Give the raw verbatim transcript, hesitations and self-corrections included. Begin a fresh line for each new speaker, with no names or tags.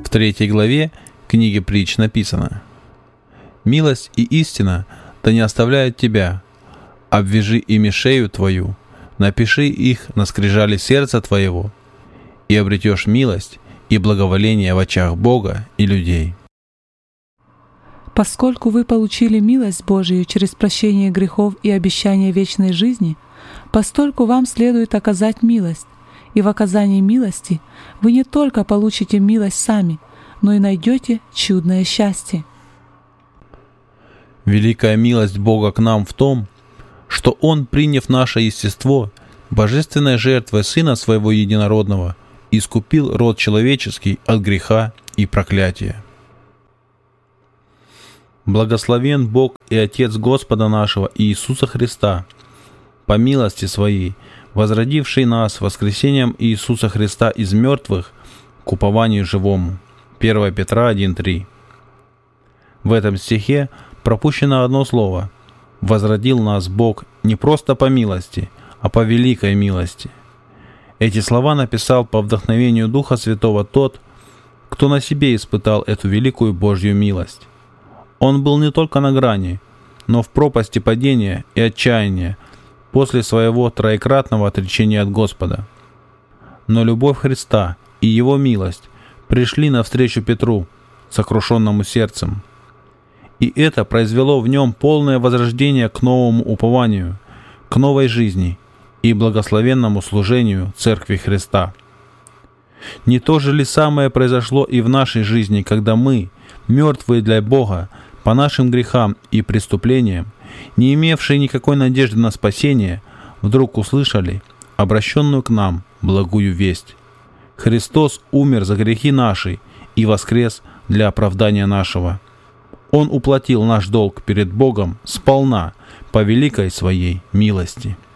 В третьей главе книги Притч написано: «Милость и истина да не оставляют тебя, обвяжи ими шею твою, напиши их на скрижали сердца твоего, и обретешь милость и благоволение в очах Бога и людей».
Поскольку вы получили милость Божию через прощение грехов и обещание вечной жизни, постольку вам следует оказать милость, и в оказании милости вы не только получите милость сами, но и найдете чудное счастье.
Великая милость Бога к нам в том, что Он, приняв наше естество, божественной жертвой Сына Своего Единородного, искупил род человеческий от греха и проклятия. Благословен Бог и Отец Господа нашего Иисуса Христа, по милости Своей, возродивший нас воскресением Иисуса Христа из мертвых к упованию живому. первое Петра один три. В этом стихе пропущено одно слово: «Возродил нас Бог не просто по милости, а по великой милости». Эти слова написал по вдохновению Духа Святого тот, кто на себе испытал эту великую Божью милость. Он был не только на грани, но в пропасти падения и отчаяния после своего троекратного отречения от Господа. Но любовь Христа и Его милость пришли навстречу Петру, сокрушенному сердцем. И это произвело в нем полное возрождение к новому упованию, к новой жизни и благословенному служению Церкви Христа. Не то же ли самое произошло и в нашей жизни, когда мы, мертвые для Бога, по нашим грехам и преступлениям, не имевшие никакой надежды на спасение, вдруг услышали обращенную к нам благую весть? Христос умер за грехи наши и воскрес для оправдания нашего. Он уплатил наш долг перед Богом сполна по великой Своей милости.